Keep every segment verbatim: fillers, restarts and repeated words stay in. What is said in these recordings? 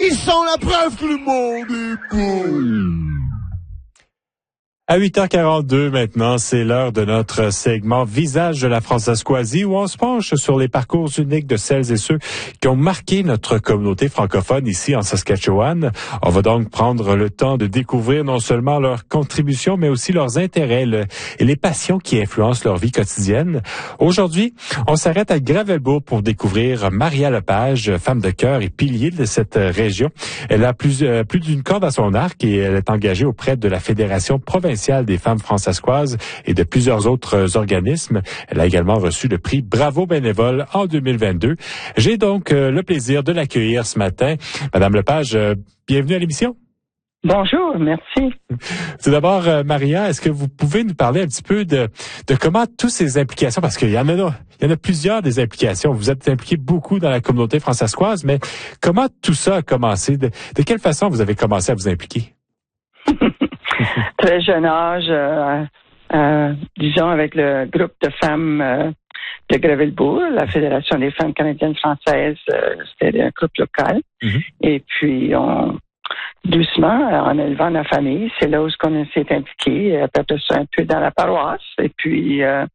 Ils sont la preuve que le monde est beau. À huit heures quarante-deux maintenant, c'est l'heure de notre segment Visage de la Françaiscoisie où on se penche sur les parcours uniques de celles et ceux qui ont marqué notre communauté francophone ici en Saskatchewan. On va donc prendre le temps de découvrir non seulement leurs contributions, mais aussi leurs intérêts le, et les passions qui influencent leur vie quotidienne. Aujourd'hui, on s'arrête à Gravelbourg pour découvrir Maria Lepage, femme de cœur et pilier de cette région. Elle a plus, euh, plus d'une corde à son arc et elle est engagée auprès de la Fédération provinciale des femmes françaiscoises et de plusieurs autres organismes. Elle a également reçu le prix Bravo bénévole en deux mille vingt-deux. J'ai donc euh, le plaisir de l'accueillir ce matin. Madame Lepage, euh, bienvenue à l'émission. Bonjour, merci. Tout d'abord, euh, Maria, est-ce que vous pouvez nous parler un petit peu de, de comment toutes ces implications, parce qu'il y en a, il y en a plusieurs des implications. Vous êtes impliqué beaucoup dans la communauté françaiscoise, mais comment tout ça a commencé? De, de quelle façon vous avez commencé à vous impliquer? Très jeune âge, euh, euh, disons avec le groupe de femmes euh, de Gravelbourg, la Fédération des femmes canadiennes françaises, euh, c'était un groupe local. Mm-hmm. Et puis, on, doucement, en élevant la famille, c'est là où on s'est impliqué, à peu près ça un peu dans la paroisse. Et puis, euh,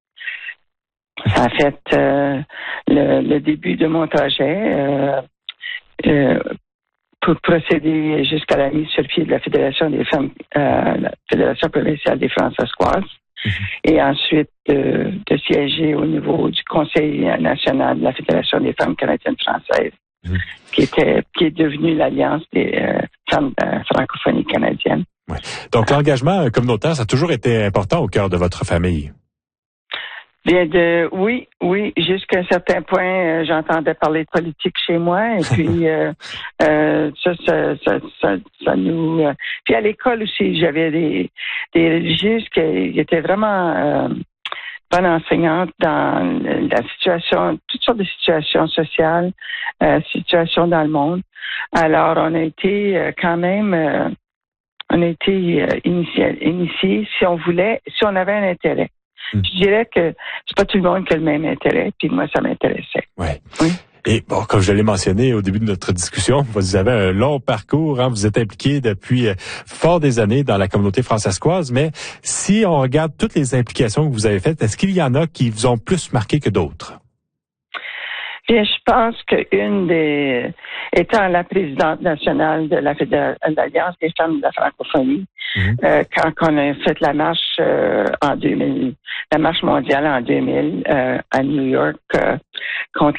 ça a fait euh, le, le début de mon trajet. Euh, euh, pour procéder jusqu'à la mise sur pied de la Fédération des femmes, euh, la Fédération provinciale des Françaiscoises, mm-hmm. et ensuite euh, de siéger au niveau du Conseil national de la Fédération des femmes canadiennes françaises, mm-hmm. qui était qui est devenue l'Alliance des euh, femmes de la francophonie canadienne. Ouais. Donc l'engagement communautaire, ça a toujours été important au cœur de votre famille. Bien de oui, oui, jusqu'à un certain point, euh, j'entendais parler de politique chez moi, et puis euh, euh, ça, ça, ça, ça, ça nous. Euh, puis à l'école aussi, j'avais des des religieuses qui, qui étaient vraiment euh, bonnes enseignantes dans la situation, toutes sortes de situations sociales, euh, situations dans le monde. Alors on a été euh, quand même, euh, on a été euh, initiés, initiés si on voulait, si on avait un intérêt. Je dirais que c'est pas tout le monde qui a le même intérêt, puis moi, ça m'intéressait. Ouais. Oui. Et bon, comme je l'ai mentionné au début de notre discussion, vous avez un long parcours, hein, vous êtes impliqué depuis fort des années dans la communauté françaiscoise, mais si on regarde toutes les implications que vous avez faites, est-ce qu'il y en a qui vous ont plus marqué que d'autres? Bien, je pense qu'une des, étant la présidente nationale de la Fédération, de l'Alliance des femmes de la francophonie, mm-hmm. euh, quand on a fait la marche euh, en deux mille, la marche mondiale en deux mille euh, à New York euh, contre